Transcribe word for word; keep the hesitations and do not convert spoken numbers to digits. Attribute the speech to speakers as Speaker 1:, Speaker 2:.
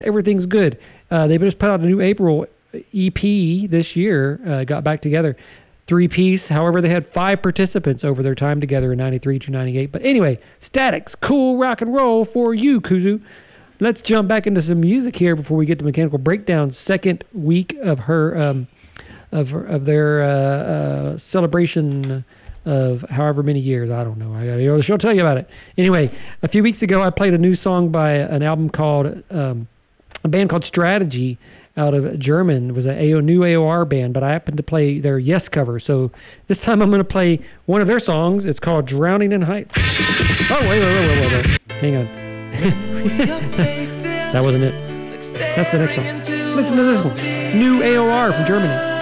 Speaker 1: everything's good. Uh, they just put out a new April E P this year, uh, got back together. Three piece. However, they had five participants over their time together in ninety-three to ninety-eight. But anyway, Statics, cool rock and roll for you, Kuzu. Let's jump back into some music here before we get to Mechanical Breakdown. Second week of her, um, of of their uh, uh, celebration of however many years. I don't know. I, she'll tell you about it. Anyway, a few weeks ago, I played a new song by an album called, um, a band called Strategy, out of German. It was a A O, new A O R band, but I happened to play their Yes cover. So this time I'm going to play one of their songs. It's called Drowning in Heights. Oh, wait, wait, wait, wait, wait. Hang on. That wasn't it. That's the next song. Listen to this one. New A O R from Germany.